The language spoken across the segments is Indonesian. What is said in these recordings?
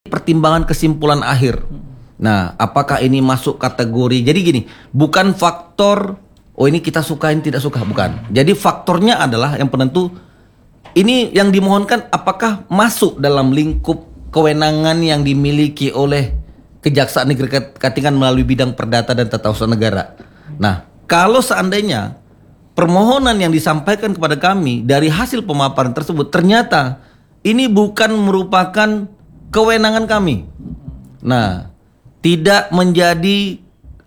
pertimbangan kesimpulan akhir. Nah, apakah ini masuk kategori? Jadi gini, bukan faktor ini kita sukain tidak suka, bukan. Jadi faktornya adalah yang penentu ini yang dimohonkan apakah masuk dalam lingkup kewenangan yang dimiliki oleh Kejaksaan Negeri Katingan melalui bidang perdata dan tata usaha negara. Nah, kalau seandainya permohonan yang disampaikan kepada kami dari hasil pemaparan tersebut ternyata ini bukan merupakan kewenangan kami. Nah, tidak menjadi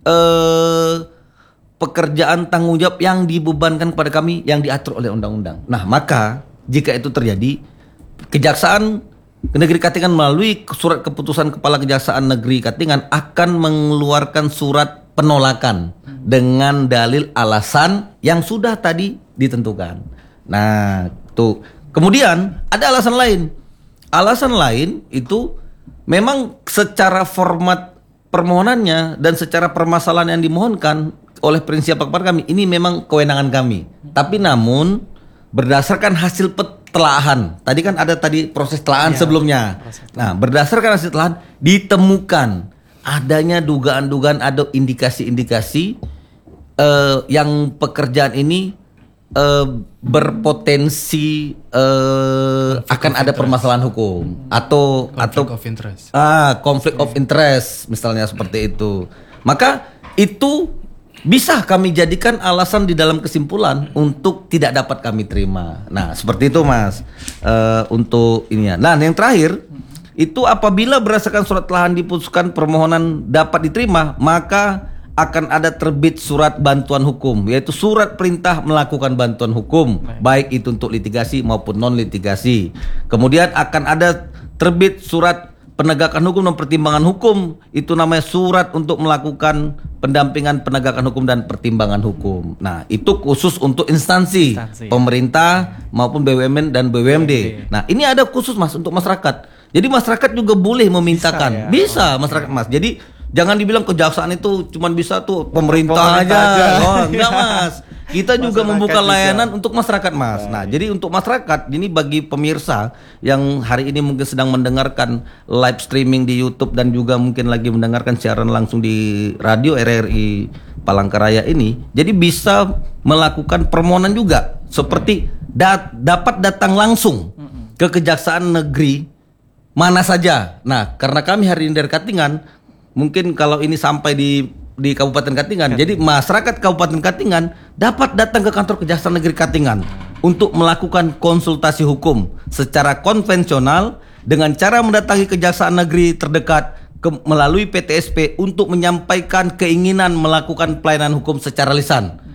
pekerjaan tanggung jawab yang dibebankan kepada kami yang diatur oleh undang-undang. Nah, maka jika itu terjadi, Kejaksaan Negeri Katingan melalui surat keputusan Kepala Kejaksaan Negeri Katingan akan mengeluarkan surat penolakan dengan dalil alasan yang sudah tadi ditentukan. Nah, tuh. Kemudian ada alasan lain. Alasan lain itu memang secara format permohonannya dan secara permasalahan yang dimohonkan oleh prinsip kepada kami ini memang kewenangan kami. Tapi namun berdasarkan hasil telahan, tadi kan ada proses telahan sebelumnya. Nah, berdasarkan hasil telahan ditemukan adanya dugaan-dugaan, ada indikasi-indikasi yang pekerjaan ini berpotensi akan ada permasalahan hukum atau konflik of interest misalnya seperti itu. Maka itu bisa kami jadikan alasan di dalam kesimpulan untuk tidak dapat kami terima. Nah, seperti itu Mas. Untuk ininya. Nah, yang terakhir itu apabila berdasarkan surat telahan diputuskan permohonan dapat diterima, maka akan ada terbit surat bantuan hukum, yaitu surat perintah melakukan bantuan hukum, baik itu untuk litigasi maupun non litigasi. Kemudian akan ada terbit surat penegakan hukum dan pertimbangan hukum, itu namanya surat untuk melakukan pendampingan penegakan hukum dan pertimbangan hukum. Nah, itu khusus untuk instansi pemerintah maupun BUMN dan BUMD. Nah, ini ada khusus Mas untuk masyarakat. Jadi masyarakat juga boleh memintakan. Bisa masyarakat Mas. Jadi jangan dibilang kejaksaan itu cuma bisa tuh pemerintah aja. Oh, enggak Mas. Kita juga membuka layanan untuk masyarakat Mas. Nah, jadi untuk masyarakat, ini bagi pemirsa yang hari ini mungkin sedang mendengarkan live streaming di YouTube dan juga mungkin lagi mendengarkan siaran langsung di radio RRI Palangkaraya ini, jadi bisa melakukan permohonan juga seperti dapat datang langsung ke Kejaksaan Negeri mana saja. Nah, karena kami hari ini dari Katingan, mungkin kalau ini sampai di Kabupaten Katingan, jadi masyarakat Kabupaten Katingan dapat datang ke kantor Kejaksaan Negeri Katingan untuk melakukan konsultasi hukum secara konvensional dengan cara mendatangi Kejaksaan Negeri terdekat melalui PTSP untuk menyampaikan keinginan melakukan pelayanan hukum secara lisan.